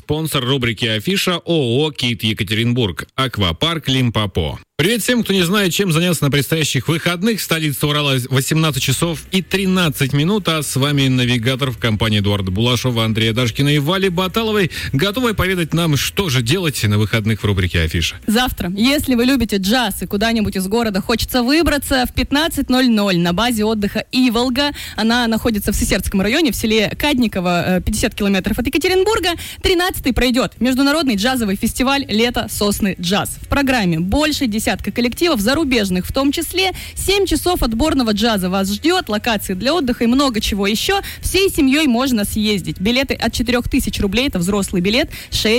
спонсор рубрики «Афиша» ООО «Кит Екатеринбург», аквапарк «Лимпопо». Привет всем, кто не знает, чем заняться на предстоящих выходных. Столица Урала 18 часов и 13 минут, а с вами навигатор в компании Эдуарда Булашова, Андрея Дашкина и Вали Баталовой, готовы поведать нам, что же делать на выходных в рубрике «Афиша». Завтра, если вы любите джаз и куда-нибудь из города хочется выбраться, в 15:00 на базе отдыха «Иволга». Она находится в Сысердском районе, в селе Кадниково, 50 километров от Екатеринбурга. 13-й пройдет международный джазовый фестиваль «Лето Сосны Джаз». В программе больше десятка коллективов, зарубежных в том числе. 7 часов отборного джаза вас ждет, локации для отдыха и много чего еще. Всей семьей можно съездить. Билеты от 4000 рублей, это взрослый билет,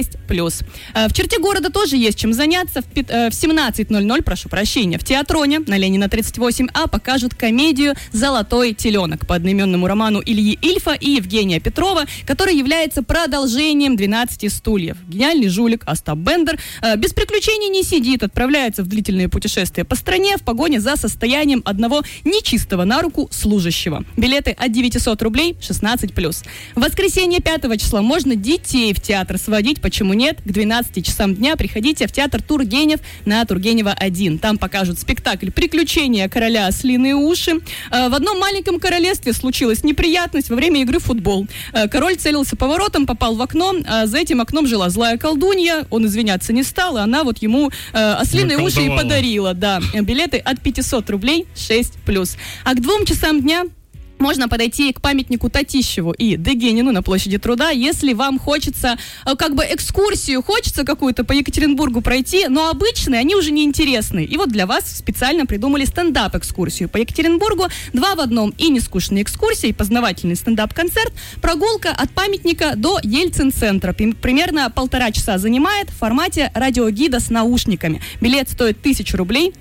6+. В черте города тоже есть чем заняться. В 17:00, прошу прощения, в Театроне на Ленина 38А покажут комедию «Золотой теленок» по одноименному роману Ильи Ильфа и Евгения Петрова, который является продолжением «12 стульев». Гениальный жулик Остап Бендер без приключений не сидит, отправляется в длительные путешествия по стране в погоне за состоянием одного нечистого на руку служащего. Билеты от 900 рублей, 16+. В воскресенье 5 числа можно детей в театр сводить, почему нет? К 12 часам дня приходите в театр Тургенев на Тургенева 1. Там покажут спектакль «Приключения короля ослиные уши». В одном маленьком королевстве случилась неприятность во время игры в футбол. Король целился поворотом, попал в окно, а за этим окном жила злая колдунья. Он извиняться не стал, и она вот ему ослиные уши и подарила, да. Билеты от 500 рублей, 6+. А к 2 часам дня можно подойти к памятнику Татищеву и Дегенину на площади Труда, если вам хочется, экскурсию, хочется какую-то по Екатеринбургу пройти, но обычные, они уже не интересны. И вот для вас специально придумали стендап-экскурсию по Екатеринбургу. 2 в одном: и нескучные экскурсии, и познавательный стендап-концерт. Прогулка от памятника до Ельцин-центра. Примерно 1,5 часа занимает в формате радиогида с наушниками. Билет стоит 1000 рублей,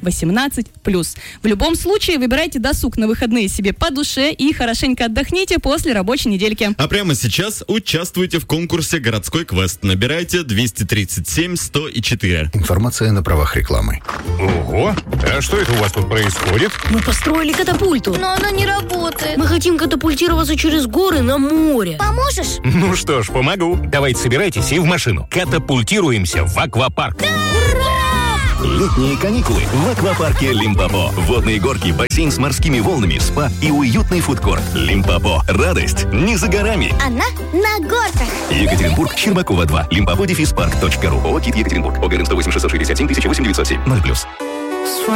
18+. В любом случае, выбирайте досуг на выходные себе по душе и хорошенько отдохните после рабочей недельки. А прямо сейчас участвуйте в конкурсе «Городской квест». Набирайте 237-104. Информация на правах рекламы. Ого! А что это у вас тут происходит? Мы построили катапульту. Но она не работает. Мы хотим катапультироваться через горы на море. Поможешь? Ну что ж, помогу. Давайте собирайтесь и в машину. Катапультируемся в аквапарк. Летние каникулы в аквапарке «Лимпопо». Водные горки, бассейн с морскими волнами, спа и уютный фудкорт. «Лимпопо». Радость не за горами. Она на горках. Екатеринбург, Щербакова 2. Limpopo-парк.ру. ООО «Кит Екатеринбург». ОГРН 108 667 1008 907. 0+.